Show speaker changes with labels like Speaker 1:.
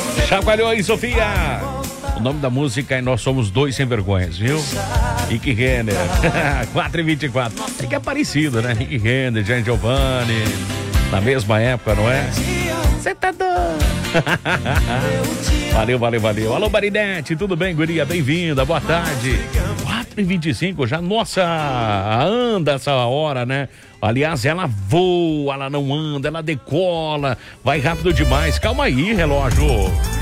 Speaker 1: Chacoalhou aí, Sofia. O nome da música é Nós Somos Dois Sem Vergonhas, viu? Rick Renner. 4h24. É que é parecido, né? Rick Renner, Gian Giovanni. Na mesma época, não é? Você tá doido. Valeu. Alô, Marinete, tudo bem, guria? Bem-vinda, boa tarde. 4h25 já, nossa, anda essa hora, né? Aliás, ela voa, ela não anda, ela decola, vai rápido demais. Calma aí, relógio.